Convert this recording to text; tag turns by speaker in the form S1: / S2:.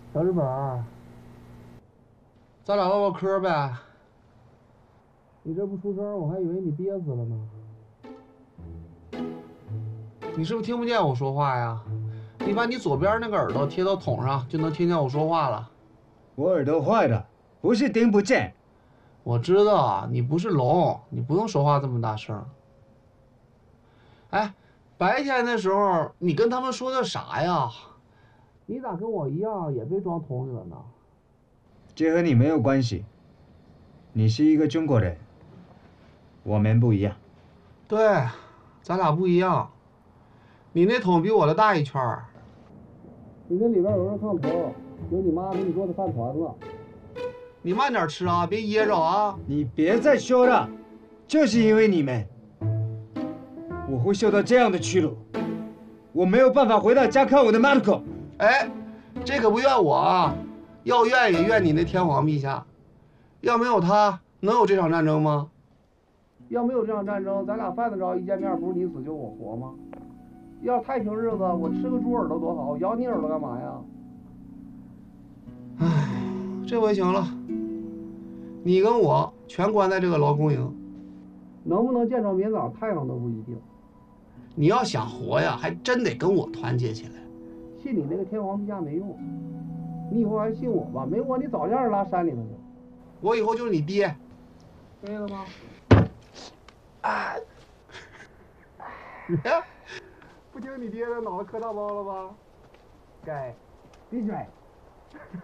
S1: 小日本儿，咱俩唠唠嗑呗。你这不出声，我还以为你憋死了呢。你是不是听不见我说话呀？你把你左边那个耳朵贴到筒上，就能听见我说话了。
S2: 我耳朵坏了，不是听不见。
S1: 我知道你不是聋，你不用说话这么大声。哎，白天的时候你跟他们说的啥呀？你咋跟我一样也被装桶里了呢？
S2: 这和你没有关系。你是一个中国人，我们不一样。
S1: 对，咱俩不一样。你那桶比我的大一圈儿。你那里边有热炕头，有你妈给你做的饭团子。你慢点吃啊，别噎着啊！
S2: 你别再说了，就是因为你们，我会受到这样的屈辱。我没有办法回到家看我的 Marco。
S1: 哎，这可不怨我啊，要怨也怨你那天皇陛下。要没有他，能有这场战争吗？要没有这场战争，咱俩犯得着一见面不是你死就我活吗？要太平日子，我吃个猪耳朵多好，咬你耳朵干嘛呀？唉，这回行了，你跟我全关在这个劳工营，能不能见着明早太阳都不一定。你要想活呀，还真得跟我团结起来。信你那个天皇陛下没用，你以后还信我吧？没我，你早让人拉山里头去。我以后就是你爹，可以了吗？哎，哎，不听你爹的，脑子磕大包了吧？该，闭嘴。